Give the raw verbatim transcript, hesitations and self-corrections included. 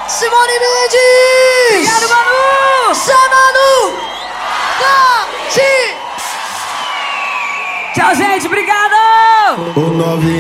Simone Mendes! Obrigado, Manu! Zé Manu! Tati! Tchau, gente, obrigado! O nove